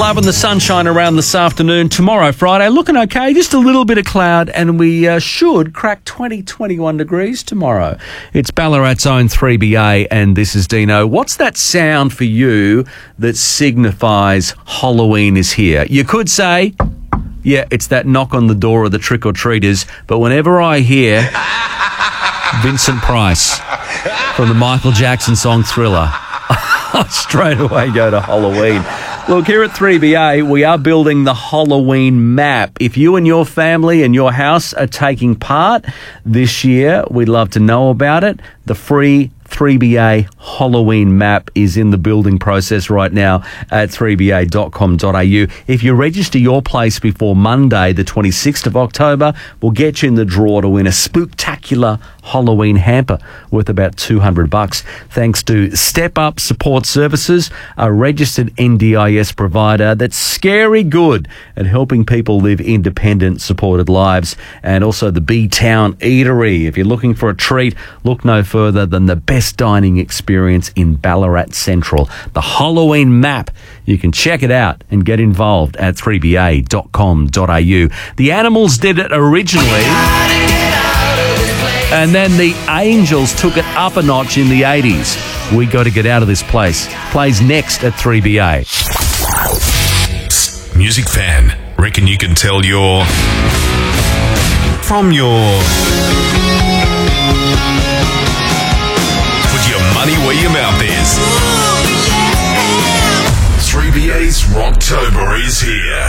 Loving the sunshine around this afternoon. Tomorrow, Friday, looking okay. Just a little bit of cloud, and we should crack 21 degrees tomorrow. It's Ballarat's own 3BA, and this is Dino. What's that sound for you that signifies Halloween is here? You could say, yeah, it's that knock on the door of the trick-or-treaters, but whenever I hear Vincent Price from the Michael Jackson song Thriller, I straight away go to Halloween. Look, here at 3BA, we are building the Halloween map. If you and your family and your house are taking part this year, we'd love to know about it. The free 3BA Halloween map is in the building process right now at 3ba.com.au. If you register your place before Monday, the 26th of October, we'll get you in the draw to win a spooktacular Halloween hamper worth about $200. Thanks to Step Up Support Services, a registered NDIS provider that's scary good at helping people live independent, supported lives. And also the B-Town Eatery. If you're looking for a treat, look no further than the best dining experience in Ballarat Central. The Halloween map. You can check it out and get involved at 3ba.com.au. The Animals did it originally, and then the Angels took it up a notch in the 80s. We got to get out of this place. Plays next at 3BA. Music fan, reckon you can tell you're from your... Money where your mouth is. 3BA's Rocktober is here.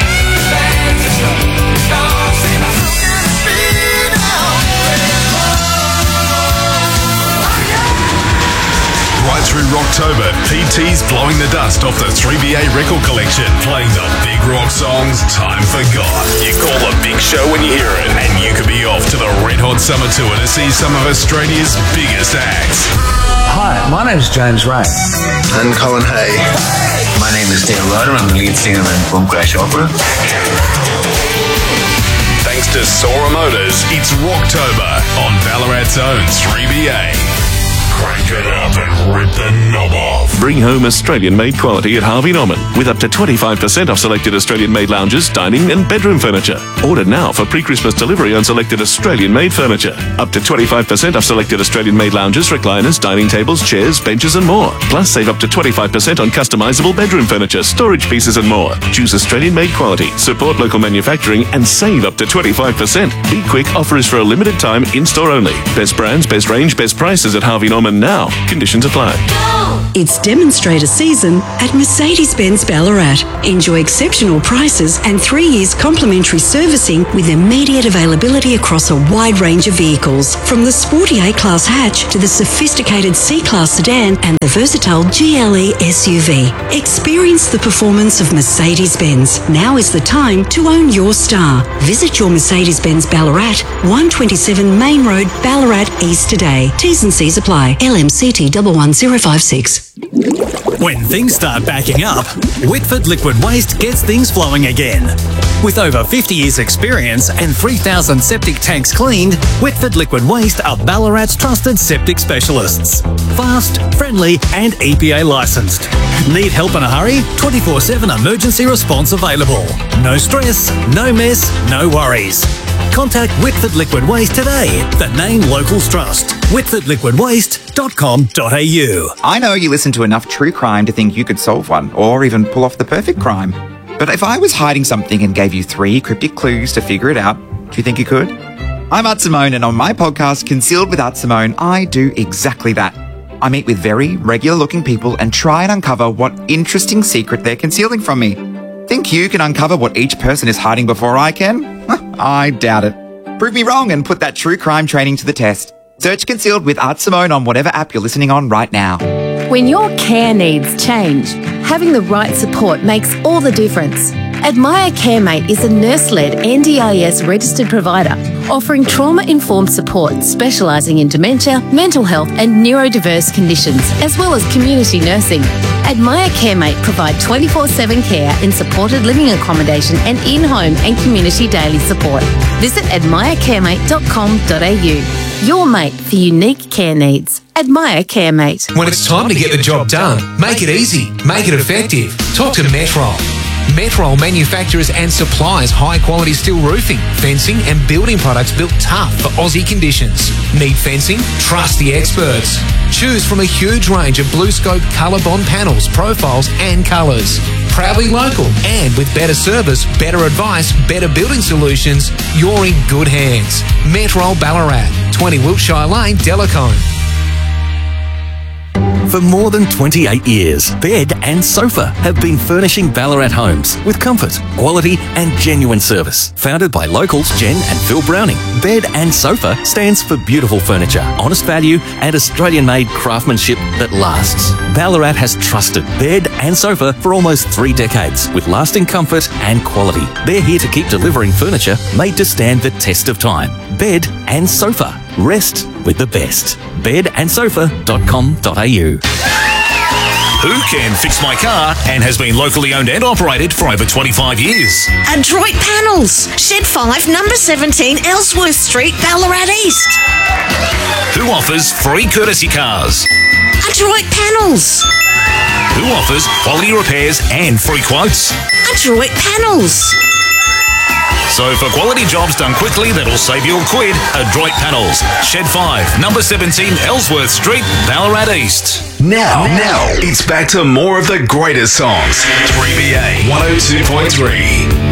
Right through Rocktober, PT's blowing the dust off the 3BA record collection, playing the big rock songs time forgot. You call a big show when you hear it, and you could be off to the Red Hot Summer Tour to see some of Australia's biggest acts. Hi, my name is James Ray. And Colin Hay. My name is Dale Ryder. I'm the lead singer in Bum Crash Opera. Thanks to Sora Motors, it's Rocktober on Ballarat's own 3BA. Crank it up and rip the knob off. Bring home Australian-made quality at Harvey Norman with up to 25% off selected Australian-made lounges, dining and bedroom furniture. Order now for pre-Christmas delivery on selected Australian-made furniture. Up to 25% off selected Australian-made lounges, recliners, dining tables, chairs, benches and more. Plus, save up to 25% on customisable bedroom furniture, storage pieces and more. Choose Australian-made quality, support local manufacturing and save up to 25%. Be quick, offer is for a limited time, in-store only. Best brands, best range, best prices at Harvey Norman now. Conditions apply. It's demonstrator season at Mercedes-Benz Ballarat. Enjoy exceptional prices and 3 years complimentary servicing with immediate availability across a wide range of vehicles, from the sporty A-Class hatch to the sophisticated C-Class sedan and the versatile GLE SUV. Experience the performance of Mercedes-Benz. Now is the time to own your star. Visit your Mercedes-Benz Ballarat, 127 Main Road, Ballarat East today. T's and C's apply. LMCT 11056. When things start backing up, Whitford Liquid Waste gets things flowing again. With over 50 years experience and 3,000 septic tanks cleaned, Whitford Liquid Waste are Ballarat's trusted septic specialists. Fast, friendly and EPA licensed. Need help in a hurry? 24/7 emergency response available. No stress, no mess, no worries. Contact Whitford Liquid Waste today. The name locals trust. whitfordliquidwaste.com.au. I know you listen to enough true crime to think you could solve one, or even pull off the perfect crime. But if I was hiding something and gave you 3 cryptic clues to figure it out, do you think you could? I'm Art Simone, and on my podcast, Concealed with Art Simone, I do exactly that. I meet with very regular-looking people and try and uncover what interesting secret they're concealing from me. Think you can uncover what each person is hiding before I can? I doubt it. Prove me wrong and put that true crime training to the test. Search Concealed with Art Simone on whatever app you're listening on right now. When your care needs change, having the right support makes all the difference. Admire CareMate is a nurse-led NDIS registered provider offering trauma-informed support specialising in dementia, mental health and neurodiverse conditions, as well as community nursing. Admire CareMate provide 24/7 care in supported living accommodation and in-home and community daily support. Visit admirecaremate.com.au. Your mate for unique care needs. Admire CareMate. When it's time to get the job done, make it easy, make it effective. Talk to Metron. Metrol manufactures and supplies high-quality steel roofing, fencing and building products built tough for Aussie conditions. Need fencing? Trust the experts. Choose from a huge range of BlueScope ColourBond panels, profiles and colours. Proudly local and with better service, better advice, better building solutions, you're in good hands. Metrol Ballarat, 20 Wiltshire Lane, Delacombe. For more than 28 years, Bed and Sofa have been furnishing Ballarat homes with comfort, quality and genuine service. Founded by locals Jen and Phil Browning, Bed and Sofa stands for beautiful furniture, honest value and Australian-made craftsmanship that lasts. Ballarat has trusted Bed and Sofa for almost 3 decades with lasting comfort and quality. They're here to keep delivering furniture made to stand the test of time. Bed and Sofa. Rest with the best. bedandsofa.com.au. Who can fix my car and has been locally owned and operated for over 25 years? Adroit Panels, Shed 5, number 17, Ellsworth Street, Ballarat East. Who offers free courtesy cars? Adroit Panels. Who offers quality repairs and free quotes? Adroit Panels. So for quality jobs done quickly that'll save you a quid, Adroit Panels, Shed 5, number 17, Ellsworth Street, Ballarat East. Now, it's back to more of the greatest songs. 3BA 102.3.